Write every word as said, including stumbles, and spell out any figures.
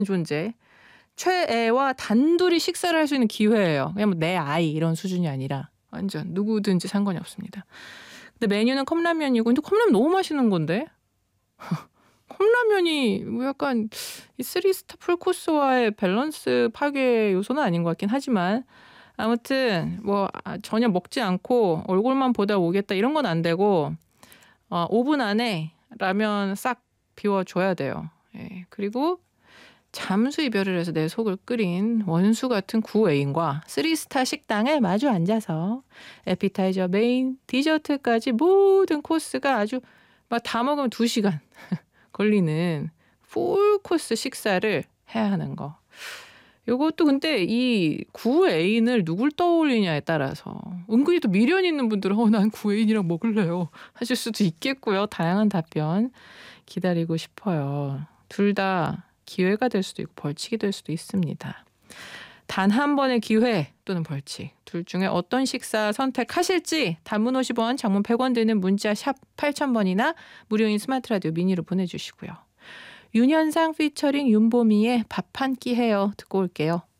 존재. 최애와 단둘이 식사를 할 수 있는 기회예요. 그냥 뭐 내 아이 이런 수준이 아니라 완전 누구든지 상관이 없습니다. 근데 메뉴는 컵라면이고 근데 컵라면 너무 맛있는 건데. 컵라면이 뭐 약간 이 쓰리 스타 풀코스와의 밸런스 파괴 요소는 아닌 것 같긴 하지만 아무튼 뭐 아 전혀 먹지 않고 얼굴만 보다 오겠다 이런 건 안 되고 어 오 분 안에 라면 싹 비워 줘야 돼요. 예. 그리고 잠수 이별을 해서 내 속을 끓인 원수 같은 구애인과 쓰리 스타 식당에 마주 앉아서 애피타이저, 메인, 디저트까지 모든 코스가 아주 막 다 먹으면 두 시간 걸리는 풀코스 식사를 해야 하는 거. 요것도 근데 이 구애인을 누굴 떠올리냐에 따라서 은근히 또 미련 있는 분들은 "어 난 구애인이랑 먹을래요." 하실 수도 있겠고요. 다양한 답변 기다리고 싶어요. 둘 다 기회가 될 수도 있고 벌칙이 될 수도 있습니다. 단 한 번의 기회 또는 벌칙 둘 중에 어떤 식사 선택하실지 단문 오십 원, 장문 백 원 드는 문자 샵 팔천 번이나 무료인 스마트 라디오 미니로 보내주시고요. 윤현상 피처링 윤보미의 밥 한 끼 해요 듣고 올게요.